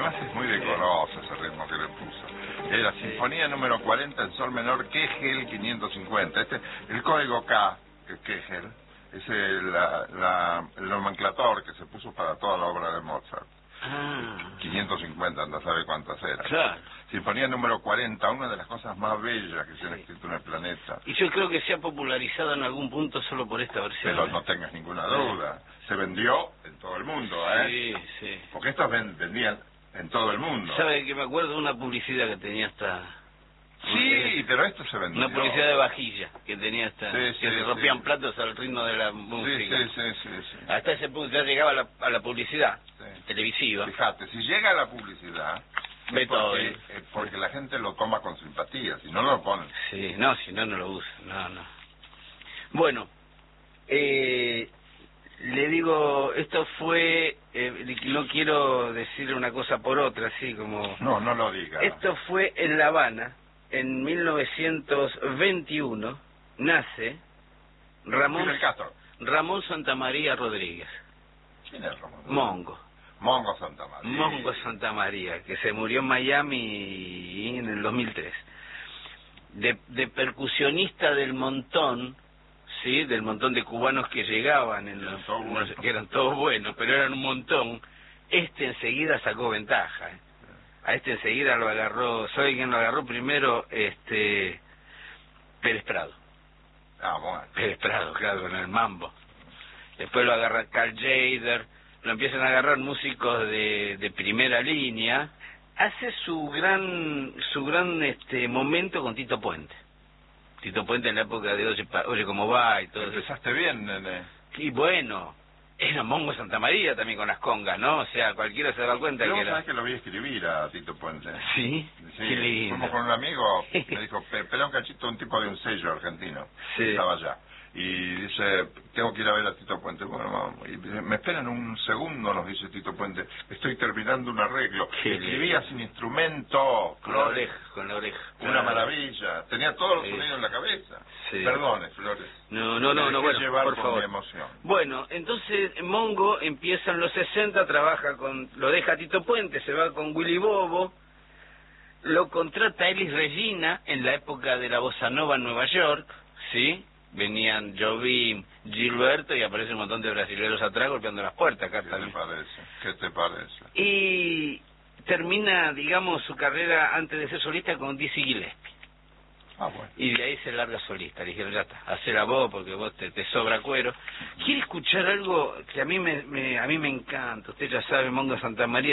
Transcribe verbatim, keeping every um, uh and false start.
además es muy decoroso ese ritmo que le puso. Era Sinfonía número cuarenta en sol menor, Kegel quinientos cincuenta. Este, el código K, que es Kegel, es el, la, la, el nomenclator que se puso para toda la obra de Mozart. Ah. quinientos cincuenta, anda a saber cuántas eran. Claro. Sinfonía número cuarenta, una de las cosas más bellas que se han Sí. escrito en el planeta. Y yo creo que se ha popularizado en algún punto solo por esta versión. Pero ¿eh? no tengas ninguna duda. Se vendió en todo el mundo, ¿eh? Sí, sí. Porque estos ven, vendían en todo el mundo. ¿Sabe que me acuerdo de una publicidad que tenía esta... Sí, pero esto se vendió. Una publicidad de vajilla que tenía esta... Sí, que sí, se rompían sí. platos al ritmo de la Sí, música. sí, sí, sí, sí. Hasta ese punto ya llegaba a la, a la publicidad Sí. televisiva. Fíjate, si llega a la publicidad, es Beethoven. porque, es porque la gente lo toma con simpatía, si no, no lo ponen. Sí, no, si no, no lo usa. No, no. Bueno, eh, le digo, esto fue... Eh, no quiero decirle una cosa por otra, así como... No, no lo diga. Esto fue en La Habana, en mil novecientos veintiuno, nace Ramón, Fidel Castro. Ramón Santamaría Rodríguez. ¿Quién es Ramón? Mongo. Mongo Santamaría. Mongo Santamaría, que se murió en Miami en el dos mil tres. De, de percusionista del montón, sí, del montón de cubanos que llegaban, en los, todos buenos. que eran todos buenos, pero eran un montón. Este enseguida sacó ventaja. ¿eh? A este enseguida lo agarró, ¿sabe quién lo agarró primero? Este Pérez Prado. Ah, bueno. Pérez Prado, claro, con el mambo. Después lo agarra Carl Jader, lo empiezan a agarrar músicos de, de primera línea. Hace su gran su gran este momento con Tito Puente. Tito Puente en la época de Oye, pa, Oye cómo va y todo eso. Empezaste bien, nene. Y bueno, era Mongo Santamaría también con las congas, ¿no? O sea, cualquiera se da cuenta Pero que vos era... sabés que lo vi escribir a Tito Puente. Sí, Sí, qué lindo. fuimos con un amigo, me dijo, espera un cachito, un tipo de un sello argentino, Sí. que estaba allá. Y dice, tengo que ir a ver a Tito Puente. Bueno, vamos. Y dice, me esperan un segundo, nos dice Tito Puente, estoy terminando un arreglo. Qué Escribía sin instrumento, Con la Flores, oreja, con la oreja. una Claro. maravilla. Tenía todos los Sí. sonidos en la cabeza. Sí. Perdone, Flores. No, no, no, Me no, dejé bueno, llevar por por favor. mi emoción. Bueno, entonces Mongo empieza en los sesenta, trabaja con, lo deja Tito Puente, se va con Willy Bobo, lo contrata Elis Regina en la época de la bossa nova en Nueva York, ¿sí? Venían Jobim, Gilberto y aparece un montón de brasileños atrás golpeando las puertas acá ¿Qué te también. parece? ¿Qué te parece? Y termina, digamos, su carrera antes de ser solista con Dizzy Gillespie. Ah, bueno. Y de ahí se larga solista. Le dijeron, ya está, hacela vos porque vos te, te sobra cuero. ¿Quiere escuchar algo que a mí me, me a mí me encanta? Usted ya sabe, Mongo Santamaría